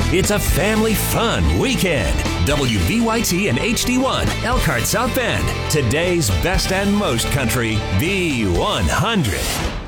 It's a family fun weekend. WVYT and HD1, Elkhart South Bend. Today's best and most country, B100.